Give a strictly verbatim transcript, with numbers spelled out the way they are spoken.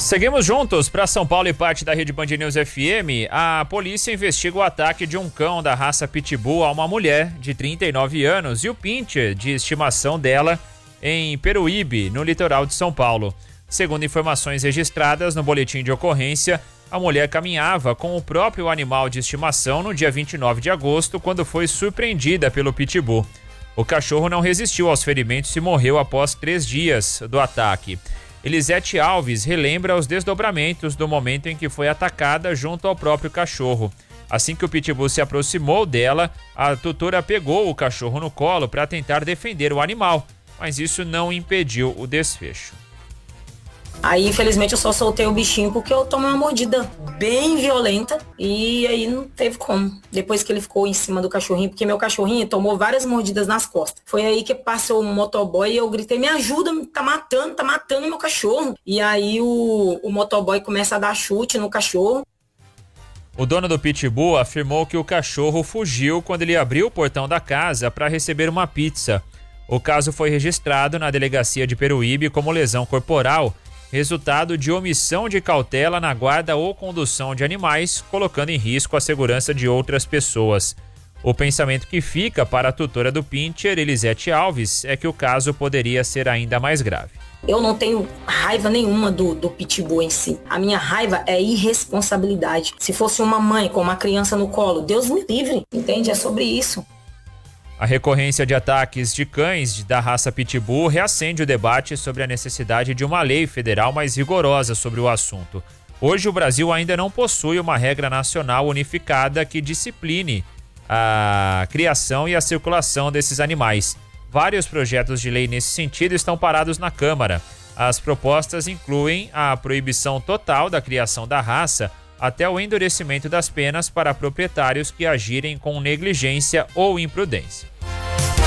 Seguimos juntos para São Paulo e parte da Rede Band News F M. A polícia investiga o ataque de um cão da raça Pitbull a uma mulher de trinta e nove anos e o pincher de estimação dela em Peruíbe, no litoral de São Paulo. Segundo informações registradas no boletim de ocorrência, a mulher caminhava com o próprio animal de estimação no dia vinte e nove de agosto, quando foi surpreendida pelo Pitbull. O cachorro não resistiu aos ferimentos e morreu após três dias do ataque. Elisete Alves relembra os desdobramentos do momento em que foi atacada junto ao próprio cachorro. Assim que o Pitbull se aproximou dela, a tutora pegou o cachorro no colo para tentar defender o animal, mas isso não impediu o desfecho. Aí, infelizmente, eu só soltei o bichinho porque eu tomei uma mordida bem violenta e aí não teve como. Depois que ele ficou em cima do cachorrinho, porque meu cachorrinho tomou várias mordidas nas costas. Foi aí que passou um motoboy e eu gritei, me ajuda, tá matando, tá matando meu cachorro. E aí o, o motoboy começa a dar chute no cachorro. O dono do Pitbull afirmou que o cachorro fugiu quando ele abriu o portão da casa para receber uma pizza. O caso foi registrado na delegacia de Peruíbe como lesão corporal, resultado de omissão de cautela na guarda ou condução de animais, colocando em risco a segurança de outras pessoas. O pensamento que fica para a tutora do pincher, Elisete Alves, é que o caso poderia ser ainda mais grave. Eu não tenho raiva nenhuma do, do Pitbull em si. A minha raiva é irresponsabilidade. Se fosse uma mãe com uma criança no colo, Deus me livre, entende? É sobre isso. A recorrência de ataques de cães da raça Pitbull reacende o debate sobre a necessidade de uma lei federal mais rigorosa sobre o assunto. Hoje, o Brasil ainda não possui uma regra nacional unificada que discipline a criação e a circulação desses animais. Vários projetos de lei nesse sentido estão parados na Câmara. As propostas incluem a proibição total da criação da raça, até o endurecimento das penas para proprietários que agirem com negligência ou imprudência.